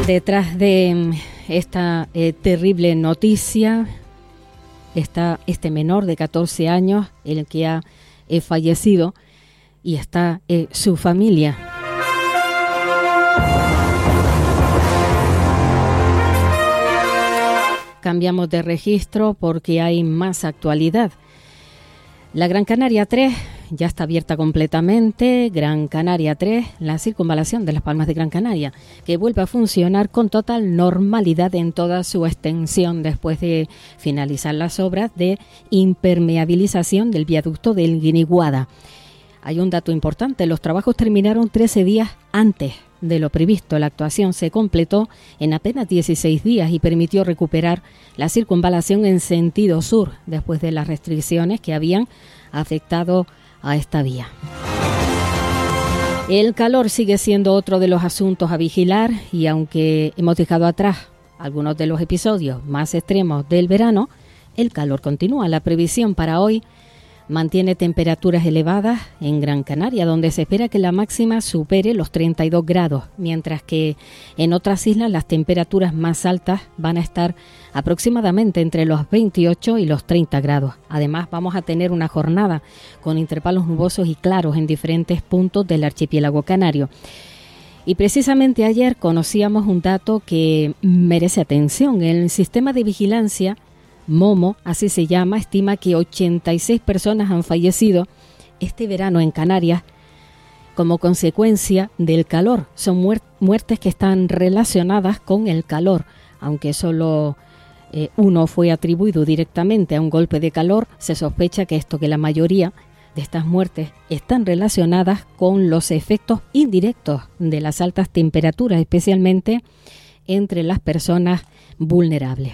Detrás de esta terrible noticia está este menor de 14 años, el que ha fallecido, y está su familia. Cambiamos de registro porque hay más actualidad. La Gran Canaria 3 ya está abierta completamente. Gran Canaria 3, la circunvalación de Las Palmas de Gran Canaria, que vuelve a funcionar con total normalidad en toda su extensión después de finalizar las obras de impermeabilización del viaducto del Guiniguada. Hay un dato importante: los trabajos terminaron 13 días antes de lo previsto. La actuación se completó en apenas 16 días y permitió recuperar la circunvalación en sentido sur después de las restricciones que habían afectado a esta vía. El calor sigue siendo otro de los asuntos a vigilar, y aunque hemos dejado atrás algunos de los episodios más extremos del verano, el calor continúa. La previsión para hoy mantiene temperaturas elevadas en Gran Canaria, donde se espera que la máxima supere los 32 grados, mientras que en otras islas las temperaturas más altas van a estar aproximadamente entre los 28 y los 30 grados. Además, vamos a tener una jornada con intervalos nubosos y claros en diferentes puntos del archipiélago canario. Y precisamente ayer conocíamos un dato que merece atención. El sistema de vigilancia MOMO, así se llama, estima que 86 personas han fallecido este verano en Canarias como consecuencia del calor. Son muertes que están relacionadas con el calor, aunque solo uno fue atribuido directamente a un golpe de calor. Se sospecha que la mayoría de estas muertes están relacionadas con los efectos indirectos de las altas temperaturas, especialmente entre las personas vulnerables.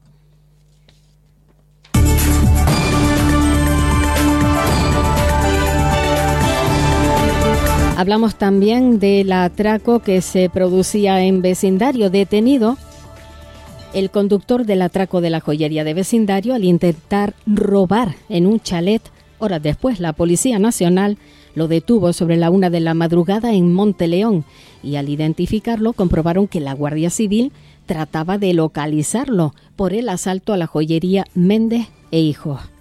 Hablamos también del atraco que se producía en vecindario. Detenido el conductor del atraco de la joyería de vecindario al intentar robar en un chalet. Horas después, la Policía Nacional lo detuvo sobre la 1 de la madrugada en Monteleón, y al identificarlo comprobaron que la Guardia Civil trataba de localizarlo por el asalto a la joyería Méndez e Hijos.